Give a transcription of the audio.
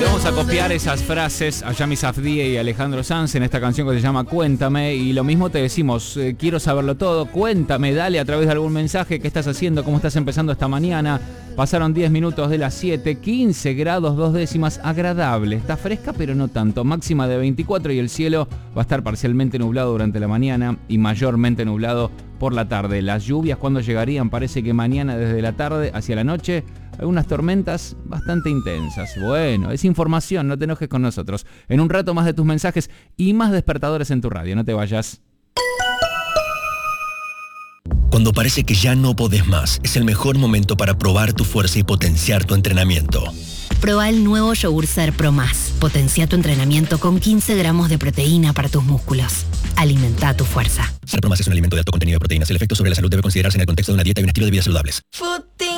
Le vamos a copiar esas frases a Yami Safdie y Alejandro Sanz en esta canción que se llama Cuéntame. Y lo mismo te decimos, quiero saberlo todo. Cuéntame, dale a través de algún mensaje. ¿Qué estás haciendo? ¿Cómo estás empezando esta mañana? Pasaron 10 minutos de las 7, 15 grados 2 décimas, agradable. Está fresca pero no tanto, máxima de 24 y el cielo va a estar parcialmente nublado durante la mañana y mayormente nublado por la tarde. Las lluvias, ¿cuándo llegarían? Parece que mañana desde la tarde hacia la noche, algunas tormentas bastante intensas. Bueno, es información, no te enojes con nosotros. En un rato más de tus mensajes y más despertadores en tu radio, no te vayas. Cuando parece que ya no podés más, es el mejor momento para probar tu fuerza y potenciar tu entrenamiento. Proba el nuevo Yogur Ser Pro Más. Potencia tu entrenamiento con 15 gramos de proteína para tus músculos. Alimenta tu fuerza. Ser Pro Más es un alimento de alto contenido de proteínas. El efecto sobre la salud debe considerarse en el contexto de una dieta y un estilo de vida saludables.